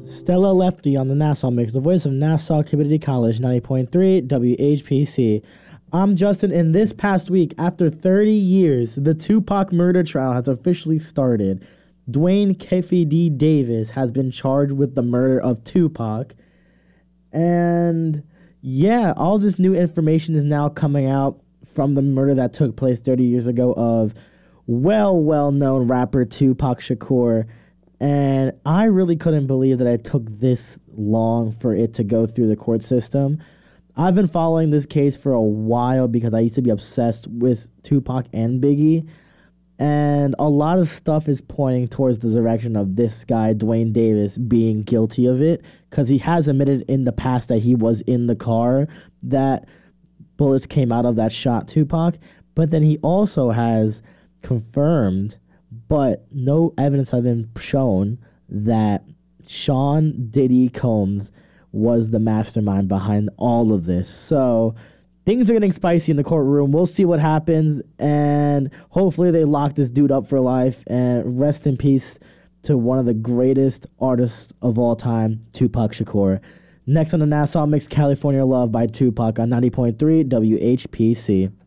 Stella Lefty on the Nassau Mix, the voice of Nassau Community College, 90.3 WHPC. I'm Justin, and this past week, after 30 years, the Tupac murder trial has officially started. Duane Keffe D. Davis has been charged with the murder of Tupac. And yeah, all this new information is now coming out from the murder that took place 30 years ago of well-known rapper Tupac Shakur. And I really couldn't believe that it took this long for it to go through the court system. I've been following this case for a while because I used to be obsessed with Tupac and Biggie. And a lot of stuff is pointing towards the direction of this guy, Duane Davis, being guilty of it. Because he has admitted in the past that he was in the car that bullets came out of that shot Tupac. But then he also has confirmed, but no evidence has been shown, that Sean Diddy Combs was the mastermind behind all of this. So things are getting spicy in the courtroom. We'll see what happens, and hopefully they lock this dude up for life. And rest in peace to one of the greatest artists of all time, Tupac Shakur. Next on the Nassau Mix, California Love by Tupac on 90.3 WHPC.